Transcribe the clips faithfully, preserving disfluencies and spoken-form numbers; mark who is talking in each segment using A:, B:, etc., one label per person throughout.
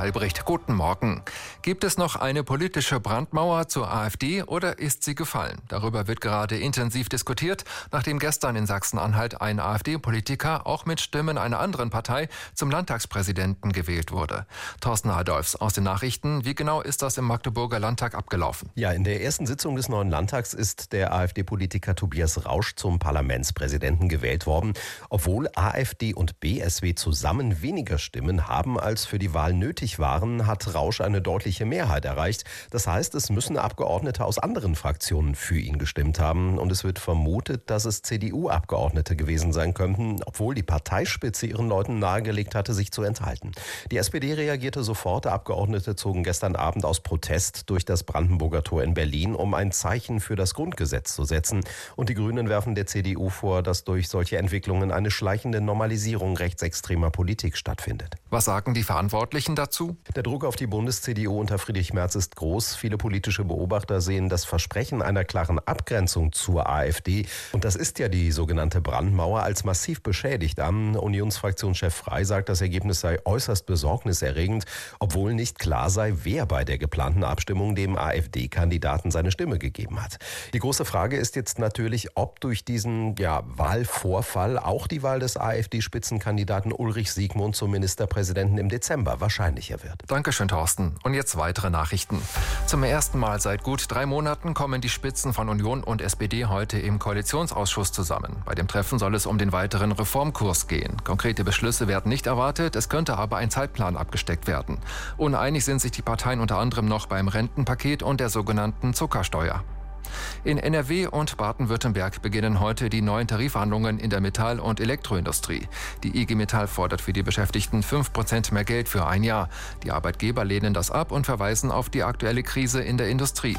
A: Albrecht, guten Morgen. Gibt es noch eine politische Brandmauer zur AfD oder ist sie gefallen? Darüber wird gerade intensiv diskutiert, nachdem gestern in Sachsen-Anhalt ein AfD-Politiker auch mit Stimmen einer anderen Partei zum Landtagspräsidenten gewählt wurde. Thorsten Adolfs aus den Nachrichten. Wie genau ist das im Magdeburger Landtag abgelaufen?
B: Ja, in der ersten Sitzung des neuen Landtags ist der AfD-Politiker Tobias Rausch zum Parlamentspräsidenten gewählt worden, obwohl AfD und B S W zusammen weniger Stimmen haben, als für die Wahl nötig waren, hat Rausch eine deutliche Mehrheit erreicht. Das heißt, es müssen Abgeordnete aus anderen Fraktionen für ihn gestimmt haben. Und es wird vermutet, dass es C D U-Abgeordnete gewesen sein könnten, obwohl die Parteispitze ihren Leuten nahegelegt hatte, sich zu enthalten. Die S P D reagierte sofort. Abgeordnete zogen gestern Abend aus Protest durch das Brandenburger Tor in Berlin, um ein Zeichen für das Grundgesetz zu setzen. Und die Grünen werfen der C D U vor, dass durch solche Entwicklungen eine schleichende Normalisierung rechtsextremer Politik stattfindet.
A: Was sagen die Verantwortlichen dazu?
B: Der Druck auf die Bundes-C D U unter Friedrich Merz ist groß. Viele politische Beobachter sehen das Versprechen einer klaren Abgrenzung zur AfD, und das ist ja die sogenannte Brandmauer, als massiv beschädigt an. Unionsfraktionschef Frey sagt, das Ergebnis sei äußerst besorgniserregend, obwohl nicht klar sei, wer bei der geplanten Abstimmung dem AfD-Kandidaten seine Stimme gegeben hat. Die große Frage ist jetzt natürlich, ob durch diesen ja, Wahlvorfall auch die Wahl des AfD-Spitzenkandidaten Ulrich Siegmund zum Ministerpräsidenten im Dezember wahrscheinlicher wird.
A: Dankeschön, Thorsten. Und jetzt weitere Nachrichten. Zum ersten Mal seit gut drei Monaten kommen die Spitzen von Union und S P D heute im Koalitionsausschuss zusammen. Bei dem Treffen soll es um den weiteren Reformkurs gehen. Konkrete Beschlüsse werden nicht erwartet, es könnte aber ein Zeitplan abgesteckt werden. Uneinig sind sich die Parteien unter anderem noch beim Rentenpaket und der sogenannten Zuckersteuer. In N R W und Baden-Württemberg beginnen heute die neuen Tarifverhandlungen in der Metall- und Elektroindustrie. Die I G Metall fordert für die Beschäftigten fünf Prozent mehr Geld für ein Jahr. Die Arbeitgeber lehnen das ab und verweisen auf die aktuelle Krise in der Industrie.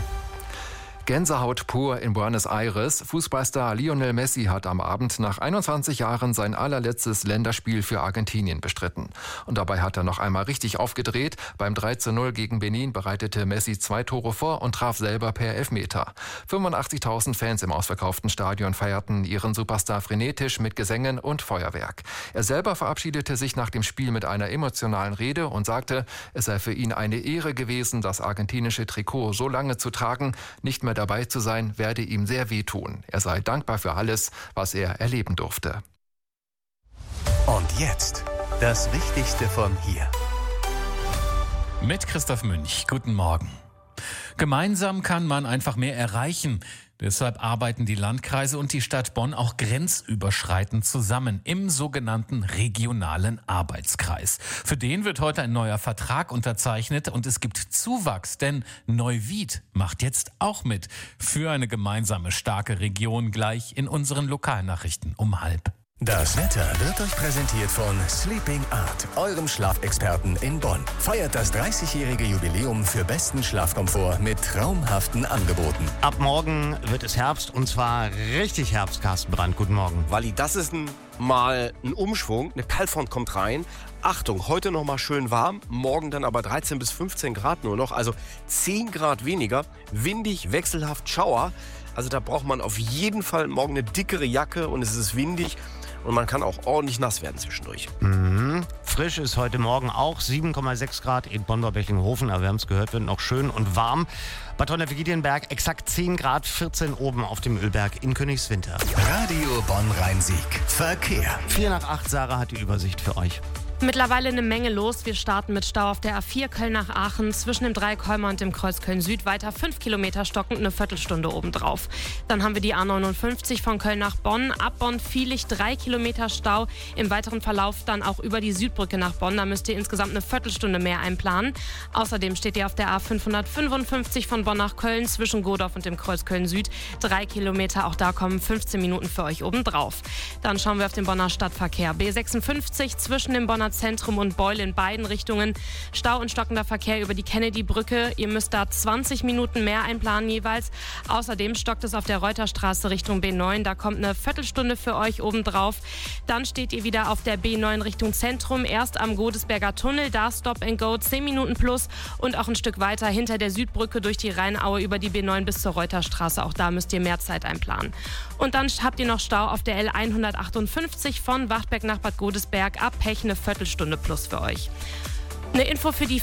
A: Gänsehaut pur in Buenos Aires. Fußballstar Lionel Messi hat am Abend nach einundzwanzig Jahren sein allerletztes Länderspiel für Argentinien bestritten. Und dabei hat er noch einmal richtig aufgedreht. Beim drei zu null gegen Benin bereitete Messi zwei Tore vor und traf selber per Elfmeter. fünfundachtzigtausend Fans im ausverkauften Stadion feierten ihren Superstar frenetisch mit Gesängen und Feuerwerk. Er selber verabschiedete sich nach dem Spiel mit einer emotionalen Rede und sagte, es sei für ihn eine Ehre gewesen, das argentinische Trikot so lange zu tragen. Nicht mehr dabei zu sein, werde ihm sehr wehtun. Er sei dankbar für alles, was er erleben durfte.
C: Und jetzt das Wichtigste von hier.
D: Mit Christoph Münch. Guten Morgen. Gemeinsam kann man einfach mehr erreichen. Deshalb arbeiten die Landkreise und die Stadt Bonn auch grenzüberschreitend zusammen im sogenannten regionalen Arbeitskreis. Für den wird heute ein neuer Vertrag unterzeichnet und es gibt Zuwachs, denn Neuwied macht jetzt auch mit für eine gemeinsame starke Region gleich in unseren Lokalnachrichten um halb.
C: Das Wetter wird euch präsentiert von Sleeping Art, eurem Schlafexperten in Bonn. Feiert das dreißigjährige Jubiläum für besten Schlafkomfort mit traumhaften Angeboten.
E: Ab morgen wird es Herbst und zwar richtig Herbst, Carsten Brandt. Guten Morgen.
F: Walli, das ist ein, mal ein Umschwung. Eine Kaltfront kommt rein. Achtung, heute noch mal schön warm, morgen dann aber dreizehn bis fünfzehn Grad nur noch, also zehn Grad weniger, windig, wechselhaft, Schauer. Also da braucht man auf jeden Fall morgen eine dickere Jacke und es ist windig. Und man kann auch ordentlich nass werden zwischendurch.
E: Mhm. Frisch ist heute Morgen auch sieben Komma sechs Grad in Bonn-Bechlingenhofen. Aber wir haben es gehört, wird noch schön und warm. Bad Tonnefeld-Giedienberg exakt zehn Grad, vierzehn oben auf dem Ölberg in Königswinter.
C: Radio Bonn-Rhein-Sieg. Verkehr.
E: vier nach acht, Sarah hat die Übersicht für euch.
G: Mittlerweile eine Menge los. Wir starten mit Stau auf der A vier Köln nach Aachen zwischen dem Dreikolmer und dem Kreuz Köln-Süd. Weiter fünf Kilometer stockend, eine Viertelstunde obendrauf. Dann haben wir die A neunundfünfzig von Köln nach Bonn. Ab Bonn-Vielig drei Kilometer Stau. Im weiteren Verlauf dann auch über die Südbrücke nach Bonn. Da müsst ihr insgesamt eine Viertelstunde mehr einplanen. Außerdem steht ihr auf der A fünfhundertfünfundfünfzig von Bonn nach Köln zwischen Godorf und dem Kreuz Köln-Süd. Drei Kilometer, auch da kommen fünfzehn Minuten für euch obendrauf. Dann schauen wir auf den Bonner Stadtverkehr. B sechsundfünfzig zwischen dem Bonner Zentrum und Beul in beiden Richtungen. Stau und stockender Verkehr über die Kennedy-Brücke. Ihr müsst da zwanzig Minuten mehr einplanen jeweils. Außerdem stockt es auf der Reuterstraße Richtung B neun. Da kommt eine Viertelstunde für euch obendrauf. Dann steht ihr wieder auf der B neun Richtung Zentrum. Erst am Godesberger Tunnel, da Stop and Go, zehn Minuten plus. Und auch ein Stück weiter hinter der Südbrücke durch die Rheinaue über die B neun bis zur Reuterstraße. Auch da müsst ihr mehr Zeit einplanen. Und dann habt ihr noch Stau auf der L hundertachtundfünfzig von Wachtberg nach Bad Godesberg. Ab Pech eine Viertelstunde plus für euch. Eine Info für die